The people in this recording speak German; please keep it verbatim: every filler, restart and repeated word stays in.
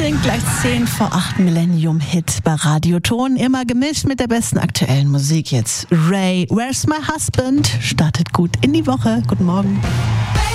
sind gleich zehn vor acht, Millennium-Hit bei Radioton. Immer gemischt mit der besten aktuellen Musik. Jetzt Ray, Where's My Husband? Startet gut in die Woche. Guten Morgen.